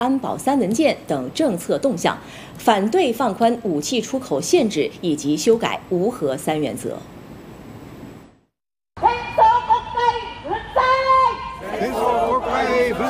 安保3文件等政策动向，反对放宽武器出口限制以及修改无核3原则。